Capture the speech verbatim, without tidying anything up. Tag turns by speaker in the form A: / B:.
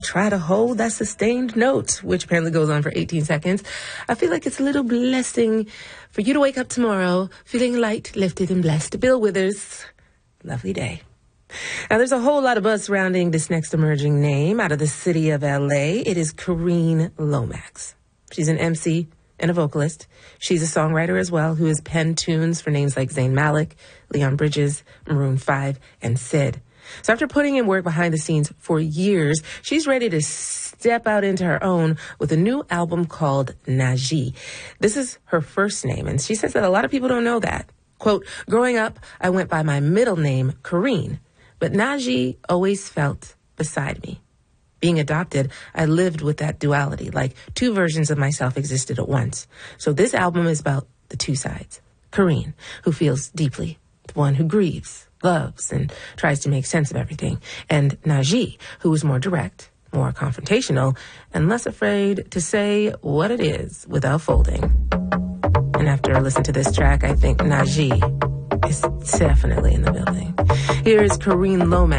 A: try to hold that sustained note, which apparently goes on for eighteen seconds. I feel like it's a little blessing for you to wake up tomorrow feeling light, lifted, and blessed. Bill Withers, lovely day. Now, there's a whole lot of buzz surrounding this next emerging name out of the city of L A. It is Kareen Lomax. She's an M C and a vocalist. She's a songwriter as well who has penned tunes for names like Zayn Malik, Leon Bridges, Maroon five, and Syd. So after putting in work behind the scenes for years, she's ready to step out into her own with a new album called Najee. This is her first name, and she says that a lot of people don't know that. Quote, growing up, I went by my middle name, Kareen, but Najee always felt beside me. Being adopted, I lived with that duality, like two versions of myself existed at once. So this album is about the two sides. Kareen, who feels deeply, the one who grieves, loves, and tries to make sense of everything. And Najee, who is more direct, more confrontational, and less afraid to say what it is without folding. And after I listen to this track, I think Najee is definitely in the building. Here is Kareen Lomax.